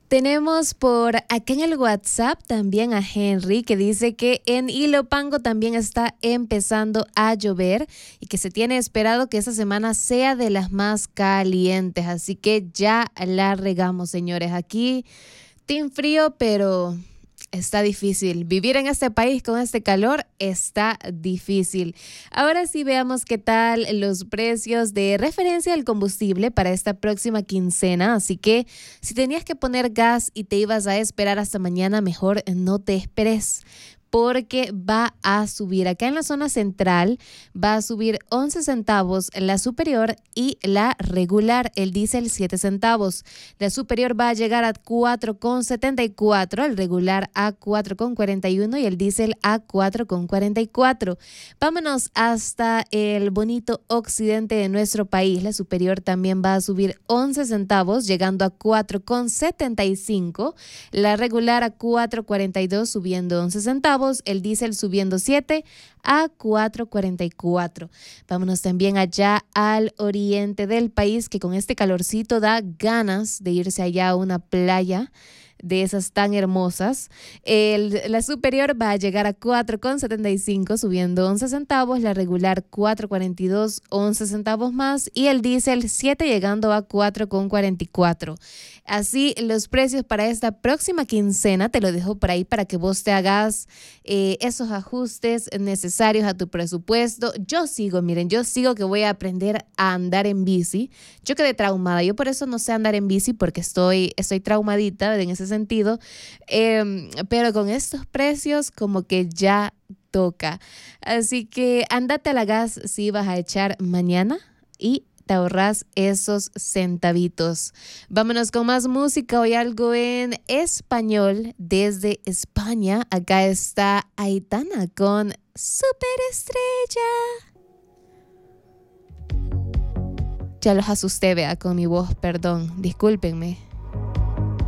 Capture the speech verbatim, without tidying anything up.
Tenemos por acá en el WhatsApp también a Henry que dice que en Ilopango también está empezando a llover y que se tiene esperado que esta semana sea de las más calientes. Así que ya la regamos, señores. Aquí, team frío, pero está difícil. Vivir en este país con este calor está difícil. Ahora sí veamos qué tal los precios de referencia del combustible para esta próxima quincena. Así que si tenías que poner gas y te ibas a esperar hasta mañana, mejor no te esperes, porque va a subir. Acá en la zona central va a subir once centavos la superior y la regular, el diésel siete centavos. La superior va a llegar a cuatro con setenta y cuatro, el regular a cuatro con cuarenta y uno y el diésel a cuatro con cuarenta y cuatro. Vámonos hasta el bonito occidente de nuestro país. La superior también va a subir once centavos, llegando a cuatro con setenta y cinco. La regular a cuatro con cuarenta y dos, subiendo once centavos. El diésel subiendo siete a cuatro con cuarenta y cuatro. Vámonos también allá al oriente del país, que con este calorcito da ganas de irse allá a una playa de esas tan hermosas. El, la superior va a llegar a cuatro con setenta y cinco, subiendo once centavos, la regular cuatro con cuarenta y dos, once centavos más, y el diésel siete, llegando a cuatro con cuarenta y cuatro. Así los precios para esta próxima quincena, te lo dejo por ahí para que vos te hagas eh, esos ajustes necesarios a tu presupuesto. Yo sigo, miren, yo sigo que voy a aprender a andar en bici. Yo quedé traumada, yo por eso no sé andar en bici, porque estoy, estoy traumadita en ese sentido, eh, pero con estos precios como que ya toca. Así que ándate a la gas si vas a echar mañana y te ahorras esos centavitos. Vámonos con más música, hoy algo en español desde España. Acá está Aitana con Superestrella. Ya los asusté, vea, con mi voz, perdón, discúlpenme.